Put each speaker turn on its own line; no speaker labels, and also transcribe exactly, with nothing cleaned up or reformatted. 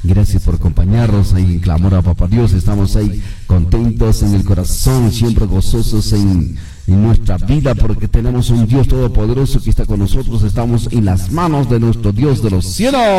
Gracias por acompañarnos ahí en clamor a Papá Dios. Estamos ahí contentos en el corazón, siempre gozosos en, en nuestra vida, porque tenemos un Dios todopoderoso que está con nosotros. Estamos en las manos de nuestro Dios de los cielos.